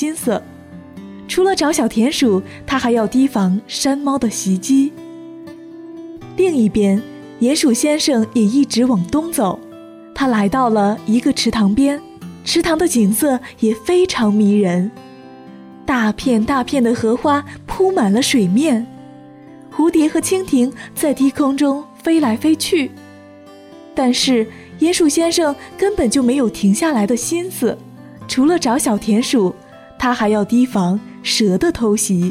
心思。除了找小田鼠，他还要提防山猫的袭击。另一边，鼹鼠先生也一直往东走，他来到了一个池塘边，池塘的景色也非常迷人，大片大片的荷花铺满了水面，蝴蝶和蜻蜓在低空中飞来飞去。但是鼹鼠先生根本就没有停下来的心思，除了找小田鼠，他还要提防蛇的偷袭。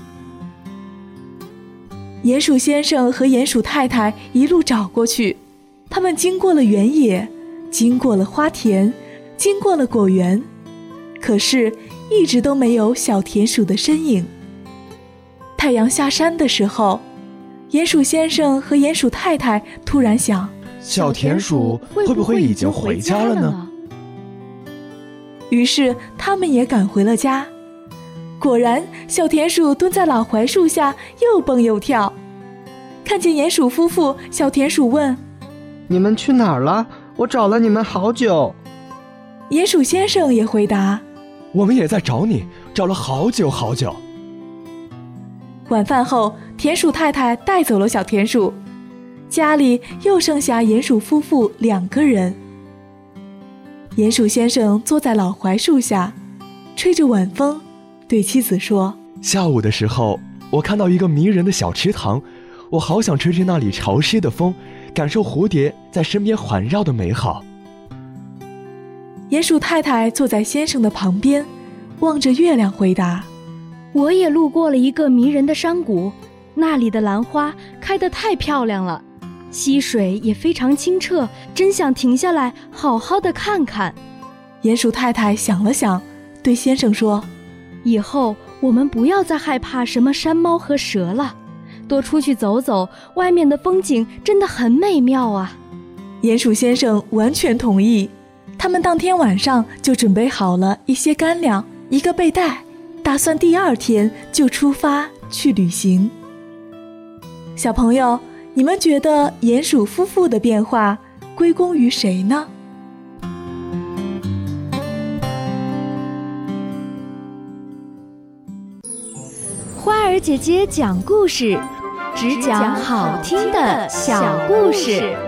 鼹鼠先生和鼹鼠太太一路找过去，他们经过了原野，经过了花田，经过了果园，可是一直都没有小田鼠的身影。太阳下山的时候，鼹鼠先生和鼹鼠太太突然想， 小田鼠会不会已经回家了呢？ 于是他们也赶回了家。果然，小田鼠蹲在老槐树下又蹦又跳。看见鼹鼠夫妇，小田鼠问： 你们去哪儿了？我找了你们好久。 鼹鼠先生也回答： 我们也在找你，找了好久好久。 晚饭后，田鼠太太带走了小田鼠，家里又剩下鼹鼠夫妇2个人。鼹鼠先生坐在老槐树下，吹着晚风，对妻子说： 下午的时候，我看到一个迷人的小池塘，我好想吹吹那里潮湿的风，感受蝴蝶在身边环绕的美好。 鼹鼠太太坐在先生的旁边，望着月亮回答： 我也路过了一个迷人的山谷，那里的兰花开得太漂亮了，溪水也非常清澈，真想停下来好好的看看。 鼹鼠太太想了想，对先生说： 以后我们不要再害怕什么山猫和蛇了，多出去走走，外面的风景真的很美妙啊。 鼹鼠先生完全同意，他们当天晚上就准备好了一些干粮，一个背带，打算第2天就出发去旅行。小朋友，你们觉得鼹鼠夫妇的变化归功于谁呢？ 花儿姐姐讲故事，只讲好听的小故事。